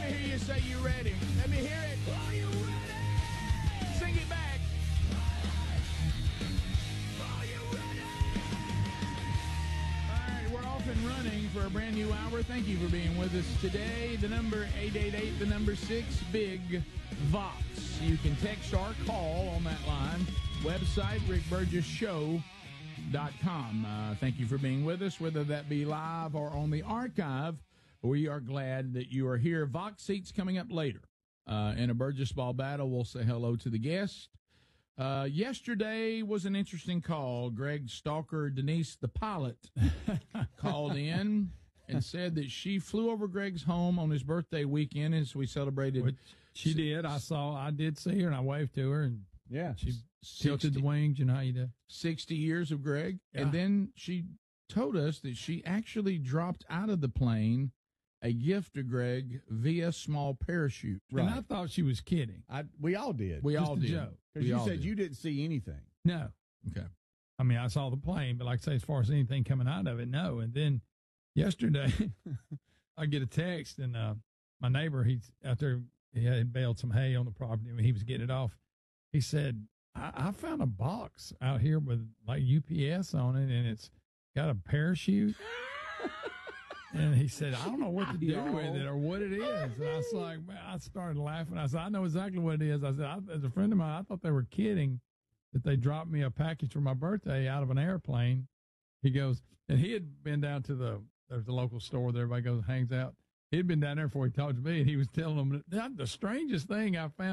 me hear you say you're ready. Let me hear it. Are you ready? Sing it back. Are you ready? All right, we're off and running for a brand new hour. Thank you for being with us today. The number 888, the number 6, Big Vox. You can text or call on that line. Website, rickburgesshow.com. Thank you for being with us, whether that be live or on the archive. We are glad that you are here. Vox seats coming up later. In a Burgess Ball battle, we'll say hello to the guest. Yesterday was an interesting call. Greg Stalker, Denise, the pilot, called in and said that she flew over Greg's home on his birthday weekend as we celebrated. Which she did. I did see her, and I waved to her, and she tilted the wings. You know how you do. 60 years of Greg. Yeah. And then she told us that she actually dropped out of the plane a gift to Greg via small parachute. And I thought she was kidding. We all did. We Just all a did. joke. Because you said you didn't see anything. No. Okay. I mean, I saw the plane, but like I say, as far as anything coming out of it, no. And then yesterday, I get a text, and my neighbor, he's out there, he had baled some hay on the property when he was getting it off. He said, I found a box out here with like UPS on it, and it's got a parachute. And he said, I don't know what to do with it or what it is. And I was like, man, I started laughing. I said, I know exactly what it is. I said, as a friend of mine, I thought they were kidding that they dropped me a package for my birthday out of an airplane. He goes, and he had been down to there's a local store that everybody goes, hangs out. He'd been down there before he talked to me, and he was telling them that the strangest thing I found